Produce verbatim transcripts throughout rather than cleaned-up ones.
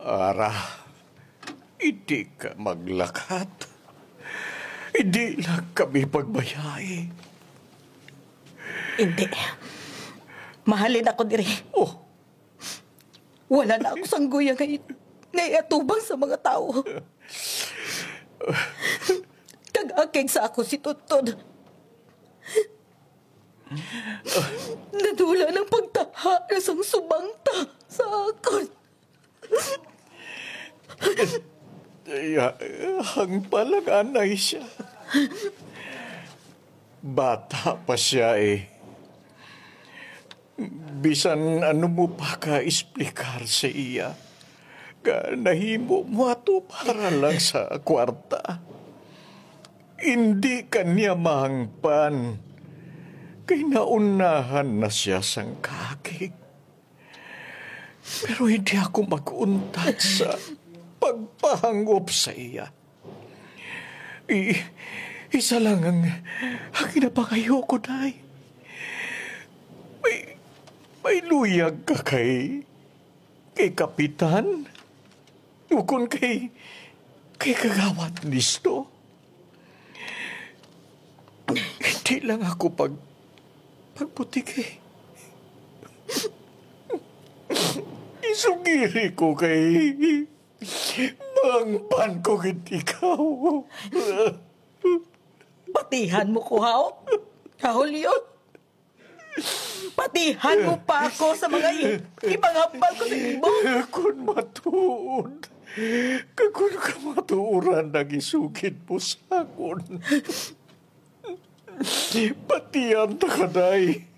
Ara, hindi ka maglakat. Hindi lang kami pagbayai. Hindi. Mahalin ako diri. Oh, Wala na ako sangguya ngay ngay atubang sa mga tao. Kag-akig sa ako si Tutod. Nadula ng pagtaha na sang subangta sa akon. ya, hang palang anay siya. Bata pa siya eh. Bisan ano mo pa ka explicar sa iya. Ka nahimo mo ato para lang sa kwarta. Hindi kanya mahangpan. Kay naunahan na siya sang kakig. Pero hindi ako mag-untad sa pagpahangop sa iya. I, isa lang ang, ang inapangayo ko, Day. May, may luyag ka kay, kay Kapitan? Ukon kay, kay Kagawad Listo? Hindi lang ako pag, pagputik eh. Isugiri ko kay mangpan ko ikaw. Patihan mo ko, Haw. Kahulyon. Patihan mo pa ako sa mga i- ibang hambal ko sa ibo. Kung matuod, kung ka matuuran nagisugid mo sa akon. Patihan ta ka, Day.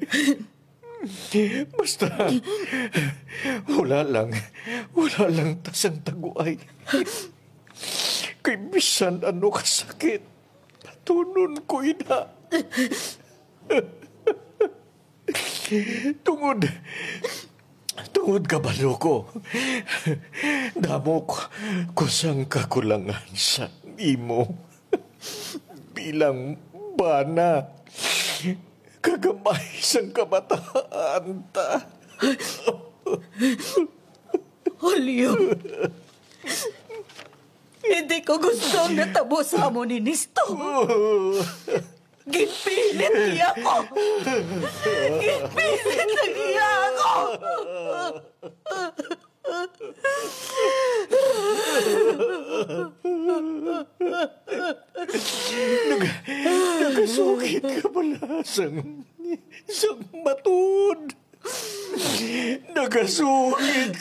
Basta, wala lang, wala lang tasang taguay. Kay bisan ano kasakit, patunon ko ina. Tungod, tungod kabalo ko. Damo ko kusang kakulangan sa imo. Bilang bana, kagamay sang kabataan ta. Julio. Hindi ko gusto na tabo sa amo ni Nisto. Gipilit niya ako. Gipilit na niya ako. Nag, nagasugit ka pala sang, sang matod. Nagasugit